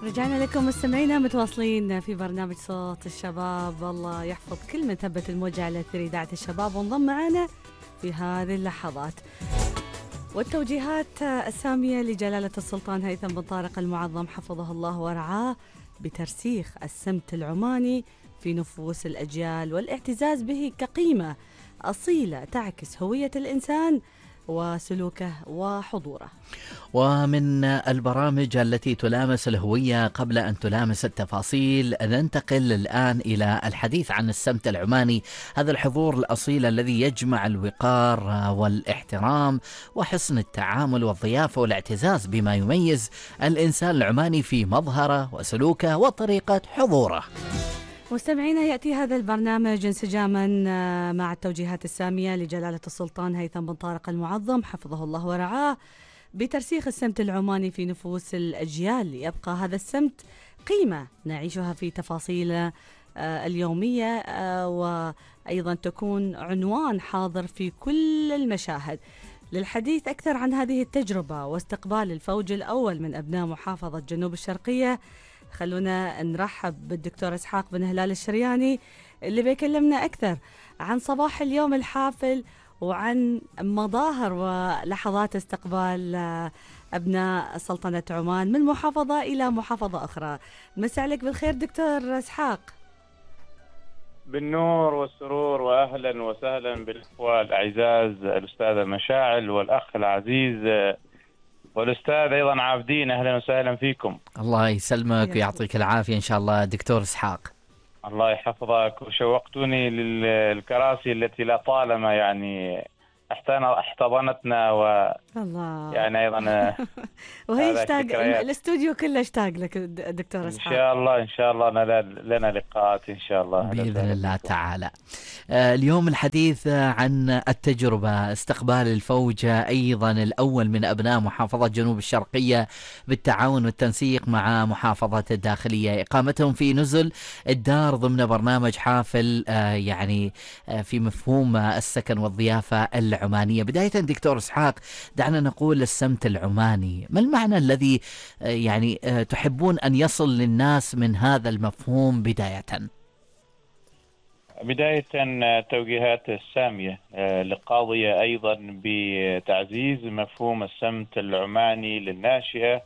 رجعنا لكم مستمعينا متواصلين في برنامج صوت الشباب. الله يحفظ كل من ثبت الموجة على أثير إذاعة الشباب وانضم معنا في هذه اللحظات. والتوجيهات السامية لجلالة السلطان هيثم بن طارق المعظم حفظه الله ورعاه بترسيخ السمت العماني في نفوس الأجيال والاعتزاز به كقيمة أصيلة تعكس هوية الإنسان وسلوكه وحضوره. ومن البرامج التي تلامس الهوية قبل أن تلامس التفاصيل، ننتقل الآن إلى الحديث عن السمت العماني، هذا الحضور الأصيل الذي يجمع الوقار والاحترام وحسن التعامل والضيافة والاعتزاز بما يميز الإنسان العماني في مظهره وسلوكه وطريقة حضوره. مستمعينا، يأتي هذا البرنامج انسجاما مع التوجيهات السامية لجلالة السلطان هيثم بن طارق المعظم حفظه الله ورعاه بترسيخ السمت العماني في نفوس الأجيال، ليبقى هذا السمت قيمة نعيشها في تفاصيل اليومية، وأيضا تكون عنوان حاضر في كل المشاهد. للحديث أكثر عن هذه التجربة واستقبال الفوج الأول من أبناء محافظة جنوب الشرقية، خلونا نرحب بالدكتور إسحاق بن هلال الشرياني اللي بيكلمنا أكثر عن صباح اليوم الحافل وعن مظاهر ولحظات استقبال أبناء سلطنة عمان من محافظة إلى محافظة أخرى. مساء عليك بالخير دكتور إسحاق. بالنور والسرور، وأهلا وسهلا بالإخوة الأعزاز الأستاذة مشاعل والأخ العزيز والأستاذ أيضا عابدين، أهلا وسهلا فيكم. الله يسلمك ويعطيك العافية إن شاء الله دكتور إسحاق. الله يحفظك، وشوقتني للكراسي التي لا طالما يعني احتضنتنا الله يعني أيضا وهي اشتاق، الاستوديو كله اشتاق لك دكتور إسحاق. إن شاء الله لنا لقاءات إن شاء الله بإذن الله تعالى. اليوم الحديث عن التجربة، استقبال الفوجة أيضا الأول من أبناء محافظة جنوب الشرقية بالتعاون والتنسيق مع محافظة الداخلية، إقامتهم في نزل الدار ضمن برنامج حافل يعني في مفهوم السكن والضيافة العمانية. بداية دكتور إسحاق، دعنا نقول السمت العماني، ما المعنى الذي يعني تحبون أن يصل للناس من هذا المفهوم بداية؟ التوجيهات السامية للقاضية أيضا بتعزيز مفهوم السمت العماني للناشئة،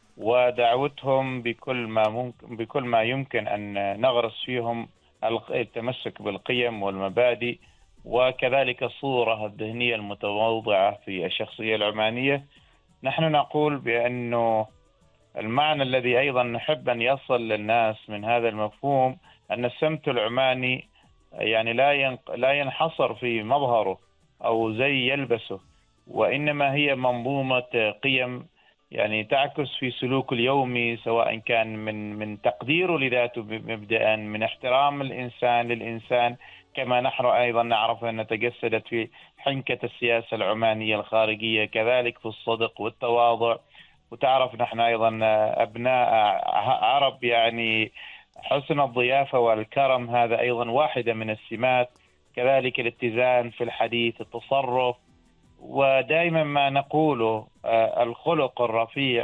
ودعوتهم بكل ما يمكن أن نغرس فيهم التمسك بالقيم والمبادئ، وكذلك الصورة الذهنية المتواضعة في الشخصية العمانية. نحن نقول بأنه المعنى الذي أيضا نحب أن يصل للناس من هذا المفهوم أن السمت العماني يعني لا ينحصر في مظهره أو زي يلبسه، وإنما هي منظومة قيم يعني تعكس في سلوك اليومي، سواء كان من تقديره لذاته مبدئيا، من احترام الإنسان للإنسان، كما نحن أيضا نعرف أن تجسدت في حنكة السياسة العمانية الخارجية، كذلك في الصدق والتواضع. وتعرف نحن أيضا أبناء عرب يعني حسن الضيافة والكرم هذا أيضا واحدة من السمات، كذلك الاتزان في الحديث، التصرف، ودائما ما نقوله الخلق الرفيع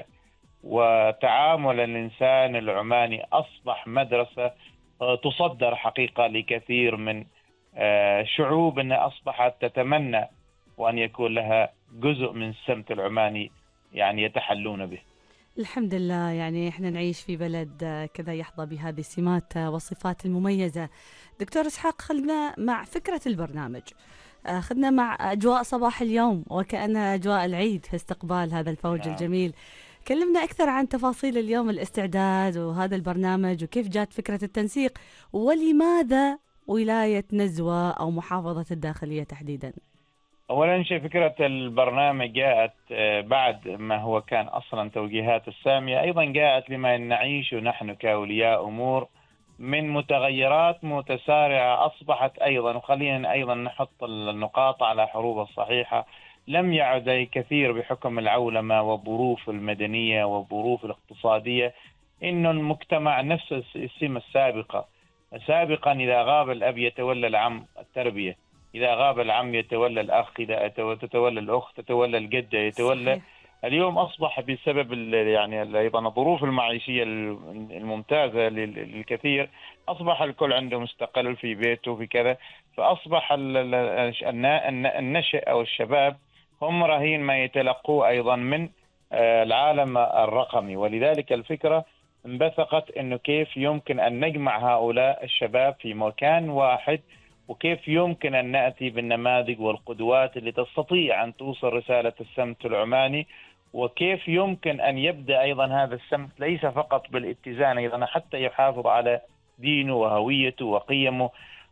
وتعامل الإنسان العماني أصبح مدرسة تصدر حقيقة لكثير من شعوب أنها أصبحت تتمنى وأن يكون لها جزء من السمت العماني يعني يتحلون به. الحمد لله، يعني احنا نعيش في بلد كذا يحظى بهذه السمات والصفات المميزة. دكتور إسحاق، خلنا مع فكرة البرنامج، خدنا مع أجواء صباح اليوم وكأنها أجواء العيد في استقبال هذا الفوج الجميل. كلمنا أكثر عن تفاصيل اليوم، الاستعداد وهذا البرنامج، وكيف جات فكرة التنسيق، ولماذا ولاية نزوة أو محافظة الداخلية تحديدا؟ أولا فكرة البرنامج جاءت بعد ما هو كان أصلا توجيهات السامية، أيضا جاءت لما نعيشه نحن كأولياء أمور من متغيرات متسارعة أصبحت أيضا، وخلينا أيضا نحط النقاط على حروف الصحيحة، لم يعد كثير بحكم العولمة والظروف المدنية والظروف الاقتصادية إنه المجتمع نفس السمة السابقة. سابقا إذا غاب الأب يتولى العم التربية، إذا غاب العم يتولى الأخ، إذا تتولى الأخت تتولى الجدة، يتولى اليوم أصبح بسبب يعني أيضا الظروف المعيشية الممتازة للكثير، أصبح الكل عنده مستقل في بيته في كذا، فأصبح النشء أو الشباب هم رهين ما يتلقوه أيضا من العالم الرقمي. ولذلك الفكرة انبثقت أنه كيف يمكن أن نجمع هؤلاء الشباب في مكان واحد، وكيف يمكن أن نأتي بالنماذج والقدوات اللي تستطيع أن توصل رسالة السمت العماني، وكيف يمكن أن يبدأ أيضا هذا السمت ليس فقط بالاتزان، أيضا حتى يحافظ على دينه وهويته وقيمه.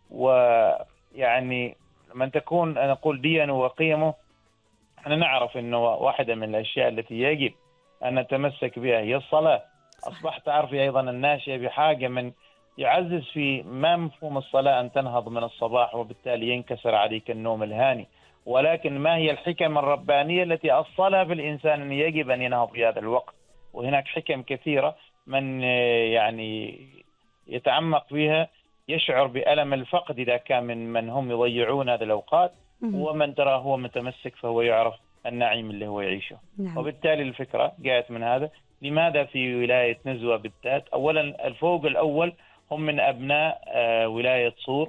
ويعني من تكون نقول دينه وقيمه، احنا نعرف أنه واحدة من الأشياء التي يجب أن نتمسك بها هي الصلاة. أصبحت تعرفي أيضا الناشئة بحاجة من يعزز في ما مفهوم الصلاة أن تنهض من الصباح وبالتالي ينكسر عليك النوم الهاني، ولكن ما هي الحكم الربانية التي أصلها بالإنسان أن يجب أن ينهض في هذا الوقت. وهناك حكم كثيرة من يعني يتعمق فيها يشعر بألم الفقد إذا كان من هم يضيعون هذه الأوقات، ومن ترى هو متمسك فهو يعرف النعيم اللي هو يعيشه. وبالتالي الفكرة جاءت من هذا. لماذا في ولاية نزوة بالذات؟ أولا الفوق الأول هم من أبناء ولاية صور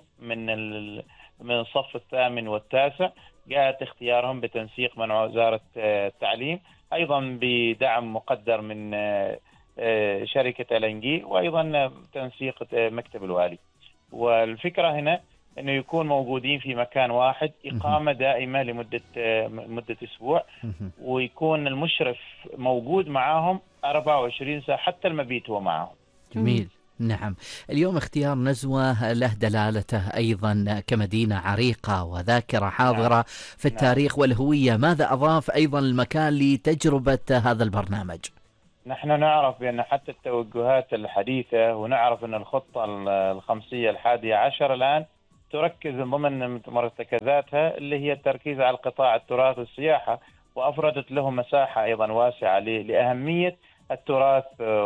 من الصف الثامن والتاسع، جاءت اختيارهم بتنسيق من وزارة التعليم، أيضا بدعم مقدر من شركة LNG، وأيضا تنسيق مكتب الوالي. والفكرة هنا أنه يكون موجودين في مكان واحد، إقامة دائمة لمدة أسبوع، ويكون المشرف موجود معهم 24 ساعة حتى المبيت هو معهم. جميل. نعم. اليوم اختيار نزوة له دلالته أيضا كمدينة عريقة وذاكرة حاضرة في التاريخ والهوية. ماذا أضاف أيضا المكان لتجربة هذا البرنامج؟ نحن نعرف بأن حتى التوجهات الحديثة، ونعرف أن الخطة الخمسية 11 الآن تركز ضمن مرتكزاتها اللي هي التركيز على القطاع التراث والسياحة، وأفردت له مساحة أيضا واسعة لأهمية التراث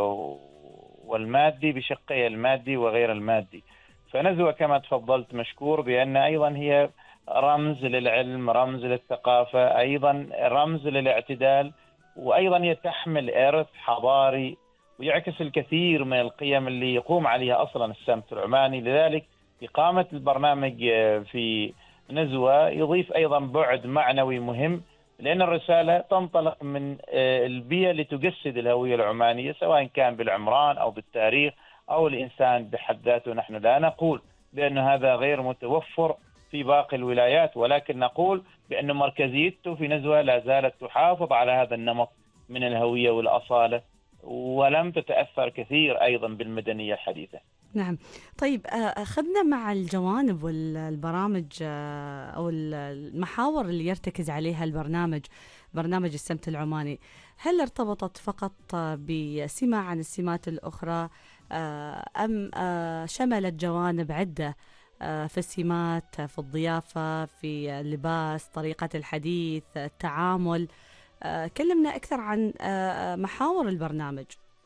والمادي بشقيه المادي وغير المادي. فنزوة كما تفضلت مشكور بأن أيضا هي رمز للعلم، رمز للثقافة، أيضا رمز للاعتدال، وأيضا تحمل إرث حضاري ويعكس الكثير من القيم اللي يقوم عليها أصلا السمت العماني. لذلك إقامة البرنامج في نزوة يضيف أيضا بعد معنوي مهم، لأن الرسالة تنطلق من البيئة اللي تجسد الهوية العمانية، سواء كان بالعمران أو بالتاريخ أو الإنسان بحد ذاته. نحن لا نقول بأن هذا غير متوفر في باقي الولايات، ولكن نقول بأن مركزيته في نزوة لا زالت تحافظ على هذا النمط من الهوية والأصالة، ولم تتأثر كثير أيضا بالمدنية الحديثة. نعم. طيب أخذنا مع الجوانب والبرامج أو المحاور اللي يرتكز عليها برنامج السمت العماني، هل ارتبطت فقط بسمة عن السمات الأخرى أم شملت جوانب عدة في السمات، في الضيافة، في اللباس، طريقة الحديث، التعامل؟ كلمنا أكثر عن محاور البرنامج.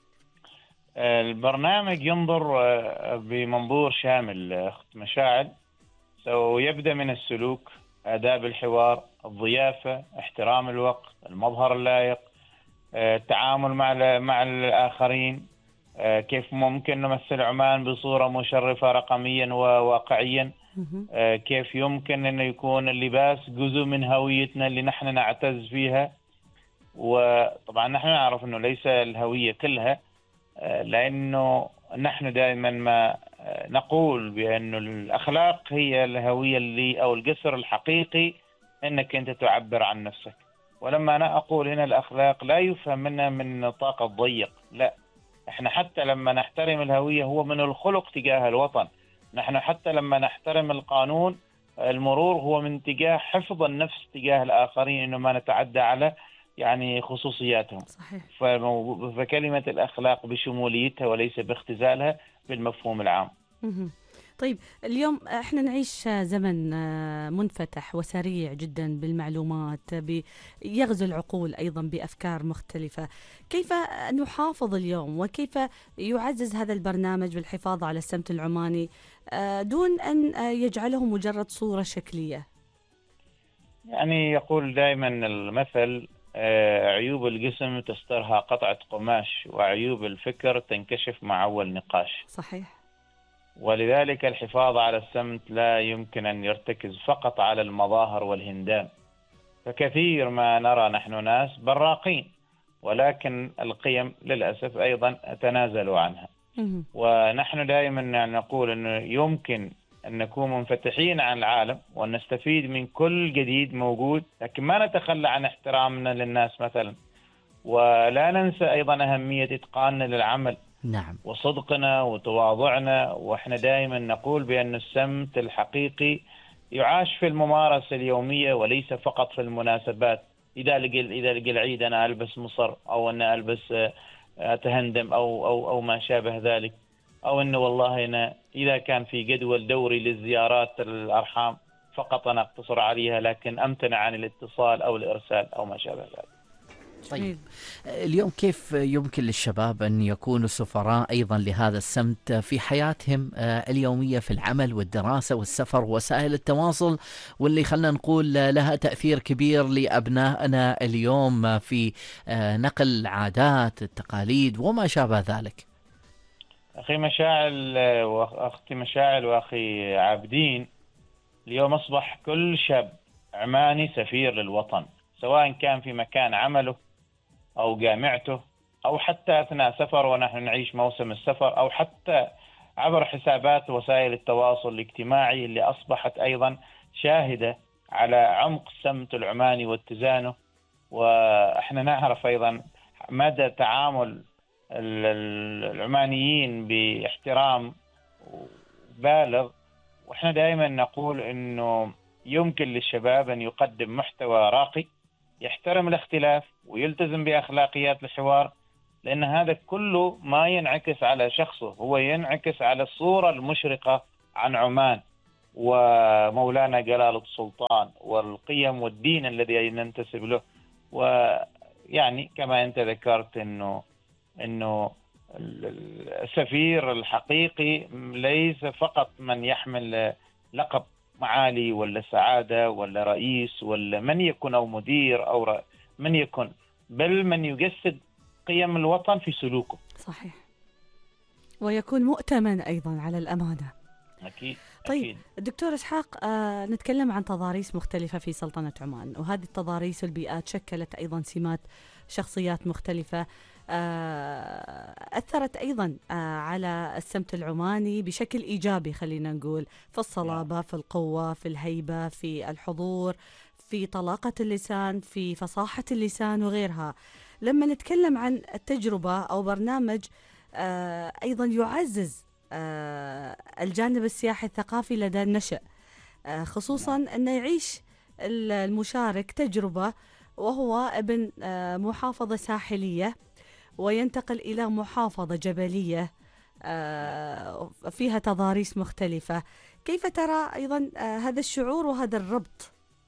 البرنامج ينظر بمنظور شامل أخت مشاعل، ويبدأ من السلوك، آداب الحوار، الضيافة، احترام الوقت، المظهر اللائق، التعامل مع الآخرين، كيف ممكن نمثل عمان بصورة مشرفة رقميا وواقعيا، كيف يمكن أن يكون اللباس جزء من هويتنا اللي نحن نعتز فيها. وطبعا نحن نعرف أنه ليس الهوية كلها، لأنه نحن دائما ما نقول بأن الأخلاق هي الهوية اللي أو الجسر الحقيقي أنك أنت تعبر عن نفسك. ولما أنا أقول هنا الأخلاق لا يفهم منها من نطاق الضيق، لا، احنا حتى لما نحترم الهوية هو من الخلق تجاه الوطن. نحن حتى لما نحترم القانون المرور هو من تجاه حفظ النفس تجاه الآخرين، إنه ما نتعدى على يعني خصوصياتهم. صحيح. فكلمة الأخلاق بشموليتها وليس باختزالها بالمفهوم العام. طيب اليوم احنا نعيش زمن منفتح وسريع جدا بالمعلومات، يغزو العقول ايضا بافكار مختلفة. كيف نحافظ اليوم وكيف يعزز هذا البرنامج بالحفاظ على السمت العماني دون ان يجعله مجرد صورة شكلية؟ يعني يقول دائما المثل عيوب الجسم تسترها قطعة قماش، وعيوب الفكر تنكشف مع أول نقاش. صحيح. ولذلك الحفاظ على السمت لا يمكن أن يرتكز فقط على المظاهر والهندام، فكثير ما نرى نحن ناس براقين ولكن القيم للأسف أيضا تنازلوا عنها. ونحن دائما نقول أنه يمكن أن نكون منفتحين عن العالم وأن نستفيد من كل جديد موجود، لكن ما نتخلى عن احترامنا للناس مثلا، ولا ننسى أيضا أهمية إتقاننا للعمل. نعم. وصدقنا وتواضعنا. وإحنا دائما نقول بأن السمت الحقيقي يعاش في الممارسة اليومية وليس فقط في المناسبات. إذا لقي العيد أنا ألبس مصر، أو أنا ألبس أتهندم أو ما شابه ذلك، أو أنه والله أنا إذا كان في جدول دوري للزيارات الأرحام فقط أنا أقتصر عليها، لكن أمتنع عن الاتصال أو الإرسال أو ما شابه ذلك. طيب اليوم كيف يمكن للشباب أن يكونوا سفراء أيضا لهذا السمت في حياتهم اليومية في العمل والدراسة والسفر ووسائل التواصل، واللي خلنا نقول لها تأثير كبير لأبنائنا اليوم في نقل العادات التقاليد وما شابه ذلك؟ أخي مشاعل وأختي مشاعل وأخي عابدين، اليوم أصبح كل شاب عماني سفير للوطن، سواء كان في مكان عمله أو جامعته أو حتى أثناء سفر ونحن نعيش موسم السفر، أو حتى عبر حسابات وسائل التواصل الاجتماعي اللي أصبحت أيضا شاهدة على عمق السمت العماني واتزانه. وإحنا نعرف أيضا مدى تعامل العمانيين باحترام بالغ، وإحنا دائما نقول إنه يمكن للشباب أن يقدم محتوى راقي يحترم الاختلاف ويلتزم بأخلاقيات الحوار، لأن هذا كله ما ينعكس على شخصه، هو ينعكس على الصورة المشرقة عن عمان ومولانا جلالة السلطان والقيم والدين الذي ننتسب له. ويعني كما أنت ذكرت إنه السفير الحقيقي ليس فقط من يحمل لقب معالي ولا سعادة ولا رئيس ولا من يكن أو مدير أو من يكن، بل من يجسد قيم الوطن في سلوكه. صحيح. ويكون مؤتمن أيضا على الأمانة. أكيد. طيب أكيد. دكتور إسحاق، نتكلم عن تضاريس مختلفة في سلطنة عمان، وهذه التضاريس والبيئات شكلت أيضا سمات شخصيات مختلفة، أثرت أيضا على السمت العماني بشكل إيجابي، خلينا نقول في الصلابة، في القوة، في الهيبة، في الحضور، في طلاقة اللسان، في فصاحة اللسان وغيرها. لما نتكلم عن التجربة أو برنامج أيضا يعزز الجانب السياحي الثقافي لدى النشء، خصوصا أنه يعيش المشارك تجربة وهو ابن محافظة ساحلية وينتقل إلى محافظة جبلية فيها تضاريس مختلفة. كيف ترى أيضا هذا الشعور وهذا الربط؟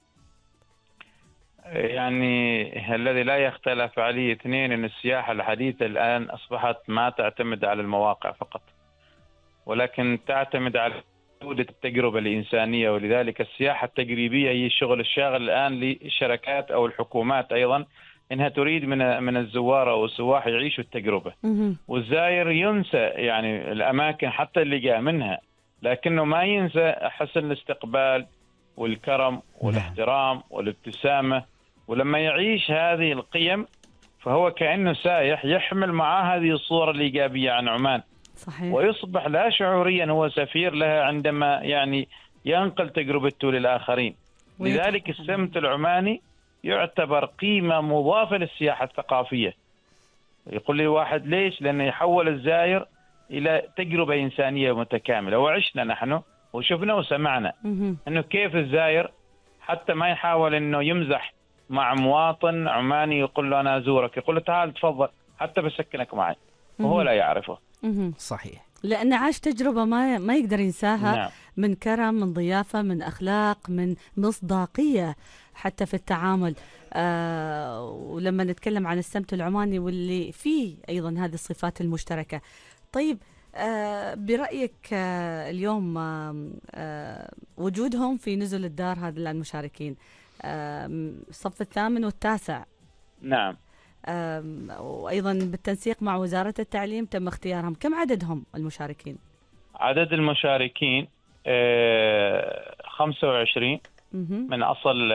يعني الذي لا يختلف عليه اثنين أن السياحة الحديثة الآن أصبحت ما تعتمد على المواقع فقط، ولكن تعتمد على جودة التجربة الإنسانية. ولذلك السياحة التجريبية هي الشغل الشاغل الآن للشركات أو الحكومات أيضا، إنها تريد من الزوار أو السواح يعيشوا التجربة. والزائر ينسى يعني الأماكن حتى اللي جاء منها، لكنه ما ينسى حسن الاستقبال والكرم والاحترام والابتسامة. ولما يعيش هذه القيم فهو كأنه سائح يحمل معاه هذه الصورة الإيجابية عن عمان. صحيح. ويصبح لا شعوريا هو سفير لها عندما يعني ينقل تجربته للآخرين. لذلك السمت العماني يعتبر قيمة مضافة للسياحة الثقافية. يقول لي واحد ليش؟ لأنه يحول الزائر إلى تجربة إنسانية متكاملة. وعشنا نحن وشفنا وسمعنا أنه كيف الزائر حتى ما يحاول أنه يمزح مع مواطن عماني يقول له أنا أزورك، يقول له تعال تفضل حتى بسكنك معي، وهو لا يعرفه. صحيح. لأن عاش تجربة ما يقدر ينساها. نعم. من كرم، من ضيافة، من أخلاق، من مصداقية حتى في التعامل. ولما نتكلم عن السمت العماني واللي فيه أيضا هذه الصفات المشتركة. طيب برأيك اليوم وجودهم في نزل الدار هذا المشاركين الصف الثامن والتاسع نعم. وأيضا بالتنسيق مع وزارة التعليم تم اختيارهم. كم عددهم المشاركين؟ عدد المشاركين 25 من أصل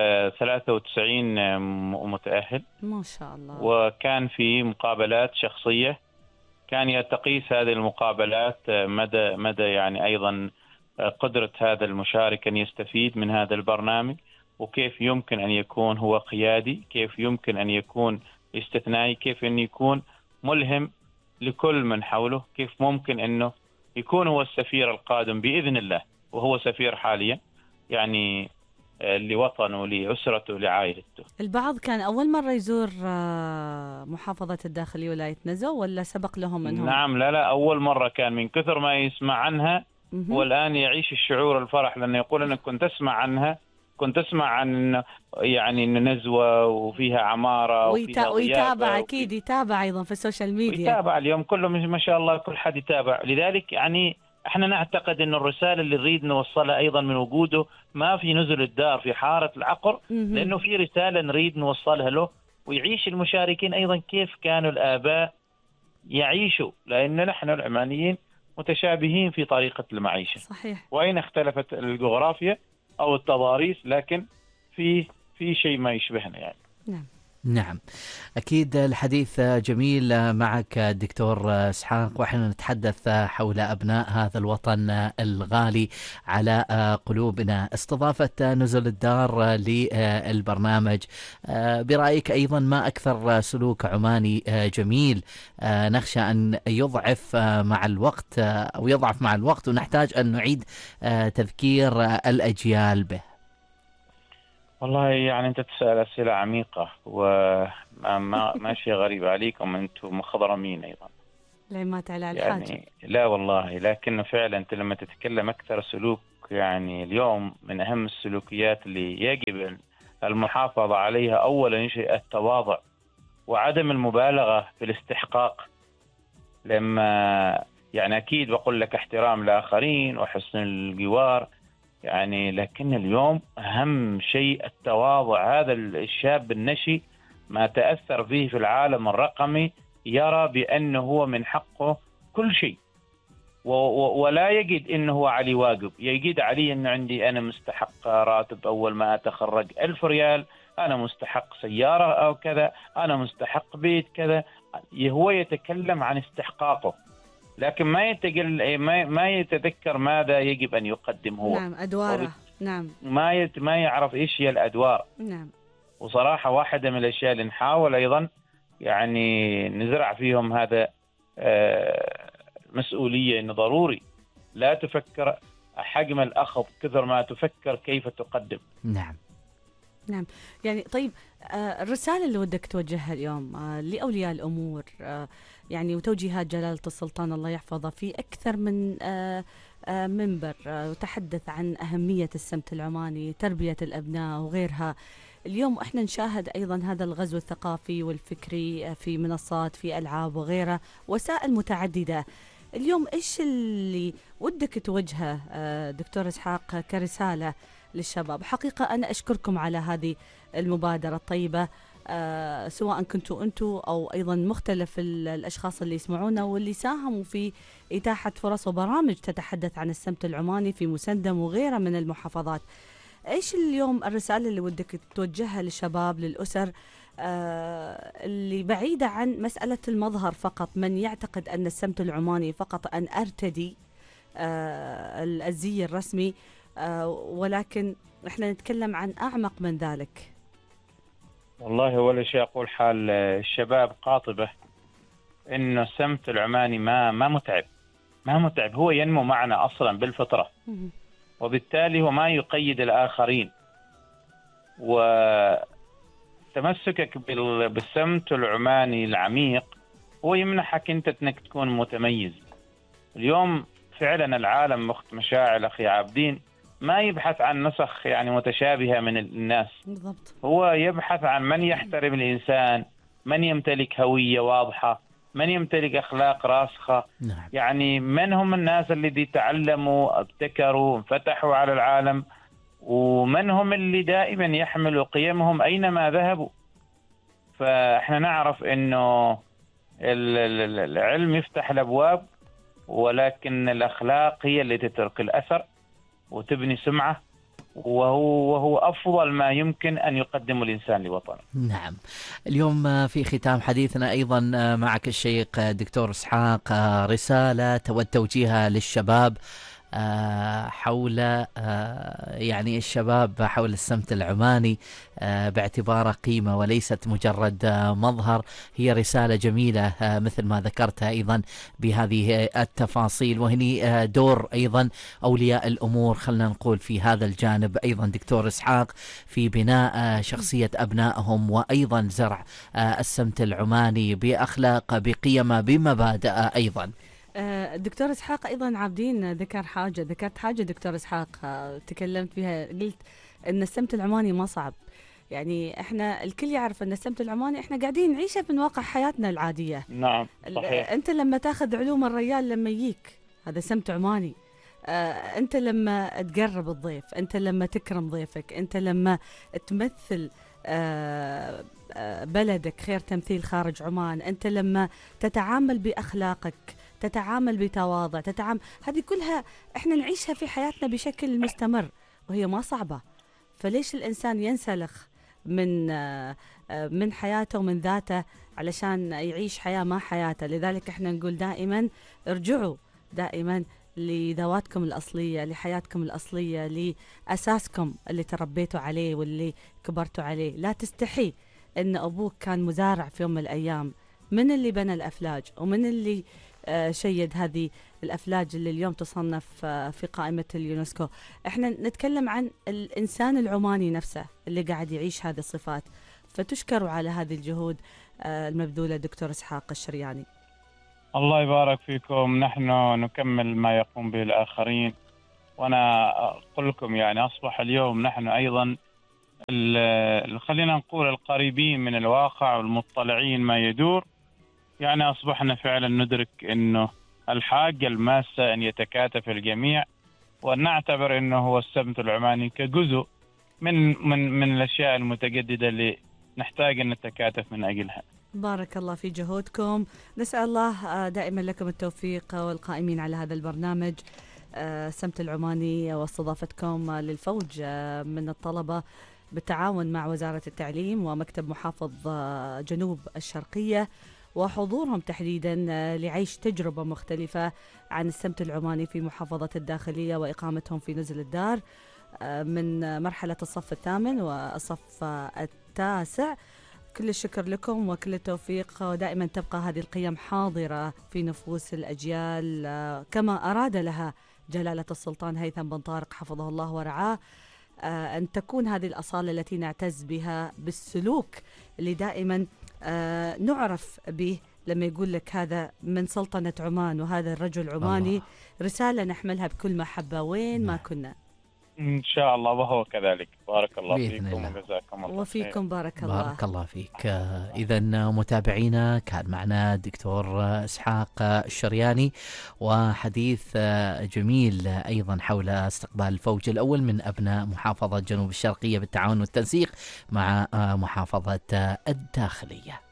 93 متأهل. ما شاء الله. وكان في مقابلات شخصية، كان تقيس هذه المقابلات مدى يعني أيضا قدرة هذا المشارك أن يستفيد من هذا البرنامج، وكيف يمكن أن يكون هو قيادي، كيف يمكن أن يكون استثنائي، كيف أن يكون ملهم لكل من حوله، كيف ممكن أنه يكون هو السفير القادم بإذن الله، وهو سفير حاليا يعني لوطنه، لأسرته، لعائلته. البعض كان أول مرة يزور محافظة الداخلية ولاية نزو، ولا سبق لهم أنهم؟ نعم، لا أول مرة كان، من كثر ما يسمع عنها والآن يعيش الشعور الفرح، لأنه يقول أنا كنت أسمع عنها، كنت أسمع عن يعني نزوة وفيها عمارة ويتابع أكيد، يتابع أيضا في السوشيال ميديا، يتابع اليوم كله ما شاء الله، كل حد يتابع. لذلك يعني احنا نعتقد أن الرسالة اللي نريد نوصلها أيضا من وجوده ما في نزل الدار في حارة العقر، لأنه في رسالة نريد نوصلها له، ويعيش المشاركين أيضا كيف كانوا الآباء يعيشوا، لأن نحن العمانيين متشابهين في طريقة المعيشة. صحيح. وإن اختلفت الجغرافيا أو التضاريس، لكن في شيء ما يشبهنا يعني. نعم، أكيد الحديث جميل معك دكتور إسحاق، وإحنا نتحدث حول أبناء هذا الوطن الغالي على قلوبنا. استضافة نزل الدار للبرنامج برأيك أيضا ما أكثر سلوك عماني جميل نخشى أن يضعف مع الوقت أو يضعف مع الوقت، ونحتاج أن نعيد تذكير الأجيال به؟ والله يعني أنت تسأل أسئلة عميقة، وما شيء غريب عليكم، أنتم مخضرمين أيضا. العمات على الحاجة يعني لا والله، لكنه فعلا أنت لما تتكلم أكثر سلوك يعني اليوم من أهم السلوكيات اللي يجب المحافظة عليها أولا شيء التواضع وعدم المبالغة في الاستحقاق. لما يعني أكيد بقول لك احترام الآخرين وحسن الجوار يعني، لكن اليوم أهم شيء التواضع. هذا الشاب النشي ما تأثر فيه في العالم الرقمي يرى بأنه هو من حقه كل شيء، ولا يجد أنه هو علي واجب، يجد علي أنه عندي أنا مستحق راتب أول ما أتخرج 1000 ريال، أنا مستحق سيارة أو كذا، أنا مستحق بيت كذا. هو يتكلم عن استحقاقه، لكن ما يتذكر ماذا يجب أن يقدم هو. نعم، أدواره. نعم، ما يعرف إيش هي الأدوار. نعم. وصراحة واحدة من الأشياء اللي نحاول أيضا يعني نزرع فيهم هذا مسؤولية، إنه ضروري لا تفكر حجم الأخذ كثر ما تفكر كيف تقدم. نعم. نعم، يعني طيب الرسالة اللي ودك توجهها اليوم لأولياء الأمور، يعني وتوجيهات جلالة السلطان الله يحفظه في أكثر من منبر، وتحدث عن أهمية السمت العماني، تربية الأبناء وغيرها. اليوم احنا نشاهد أيضا هذا الغزو الثقافي والفكري في منصات، في ألعاب وغيرها، وسائل متعددة. اليوم إيش اللي ودك توجهه دكتور إسحاق كرسالة للشباب؟ حقيقة أنا أشكركم على هذه المبادرة الطيبة، سواء كنتوا أنتوا أو أيضا مختلف الأشخاص اللي يسمعونا واللي ساهموا في إتاحة فرص وبرامج تتحدث عن السمت العماني في مسندم وغيرها من المحافظات. إيش اليوم الرسالة اللي ودك توجهها للشباب، للأسر اللي بعيدة عن مسألة المظهر فقط، من يعتقد أن السمت العماني فقط أن أرتدي الزي الرسمي، ولكن احنا نتكلم عن أعمق من ذلك؟ والله ولا شيء أقول حال الشباب قاطبة إنه السمت العماني ما متعب، هو ينمو معنا أصلا بالفطرة، وبالتالي هو ما يقيد الآخرين. وتمسكك بالسمت العماني العميق هو يمنحك أنت أنك تكون متميز. اليوم فعلا العالم مشاعل أخي عابدين ما يبحث عن نسخ يعني متشابهة من الناس، بالضبط. هو يبحث عن من يحترم الإنسان، من يمتلك هوية واضحة، من يمتلك أخلاق راسخة. نعم. يعني من هم الناس الذي تعلموا، ابتكروا، انفتحوا على العالم، ومن هم اللي دائما يحملوا قيمهم أينما ذهبوا. فاحنا نعرف انه العلم يفتح الابواب، ولكن الاخلاق هي اللي تترك الاثر وتبني سمعه، وهو افضل ما يمكن ان يقدمه الانسان لوطنه. نعم. اليوم في ختام حديثنا أيضا معك الشيخ دكتور إسحاق رسالة تود توجيهها للشباب حول يعني الشباب حول السمت العماني باعتباره قيمة وليست مجرد مظهر. هي رسالة جميلة مثل ما ذكرتها أيضا بهذه التفاصيل، وهني دور أيضا أولياء الأمور خلنا نقول في هذا الجانب أيضا دكتور إسحاق في بناء شخصية أبنائهم، وأيضا زرع السمت العماني بأخلاق بقيمة بمبادئ أيضا. دكتور إسحاق أيضا عابدين ذكرت حاجة دكتور إسحاق تكلمت فيها، قلت أن السمت العماني ما صعب. يعني احنا الكل يعرف أن السمت العماني احنا قاعدين نعيشه من واقع حياتنا العادية. نعم صحيح. أنت لما تاخذ علوم الريال لما يجيك هذا سمت عماني. أنت لما تقرب الضيف، أنت لما تكرم ضيفك، أنت لما تمثل بلدك خير تمثيل خارج عمان، أنت لما تتعامل بأخلاقك، تتعامل بتواضع، هذه كلها احنا نعيشها في حياتنا بشكل مستمر وهي ما صعبة. فليش الإنسان ينسلخ من حياته ومن ذاته علشان يعيش حياة ما حياته؟ لذلك احنا نقول دائما ارجعوا دائما لذواتكم الأصلية، لحياتكم الأصلية، لأساسكم اللي تربيتوا عليه واللي كبرتوا عليه. لا تستحي أن أبوك كان مزارع في يوم من الأيام. من اللي بنى الأفلاج ومن اللي شيد هذه الأفلاج اللي اليوم تصنف في قائمة اليونسكو؟ احنا نتكلم عن الإنسان العماني نفسه اللي قاعد يعيش هذه الصفات. فتشكروا على هذه الجهود المبذولة دكتور إسحاق الشرياني. الله يبارك فيكم. نحن نكمل ما يقوم به الآخرين، وأنا أقول لكم يعني أصبح اليوم نحن أيضا خلينا نقول القريبين من الواقع والمطلعين ما يدور. يعني أصبحنا فعلا ندرك أنه الحاجة الماسة أن يتكاتف الجميع، وأن نعتبر أنه هو السمت العماني كجزء من الأشياء المتجددة اللي نحتاج أن نتكاتف من أجلها. بارك الله في جهودكم. نسأل الله دائما لكم التوفيق والقائمين على هذا البرنامج السمت العماني، واستضافتكم للفوج من الطلبة بالتعاون مع وزارة التعليم ومكتب محافظ جنوب الشرقية، وحضورهم تحديدا لعيش تجربة مختلفة عن السمت العماني في محافظة الداخلية، وإقامتهم في نزل الدار من مرحلة الصف الثامن والصف التاسع. كل الشكر لكم وكل التوفيق، ودائما تبقى هذه القيم حاضرة في نفوس الأجيال كما أراد لها جلالة السلطان هيثم بن طارق حفظه الله ورعاه، أن تكون هذه الأصالة التي نعتز بها بالسلوك اللي دائما نعرف به. لما يقول لك هذا من سلطنة عمان وهذا الرجل عماني الله. رسالة نحملها بكل محبة وين ما كنا إن شاء الله، وهو كذلك. بارك الله فيكم وجزاكم الله وفيكم. بارك الله. بارك الله فيك. إذا متابعينا كان معنا دكتور إسحاق الشرياني، وحديث جميل أيضا حول استقبال الفوج الأول من أبناء محافظة جنوب الشرقية بالتعاون والتنسيق مع محافظة الداخلية.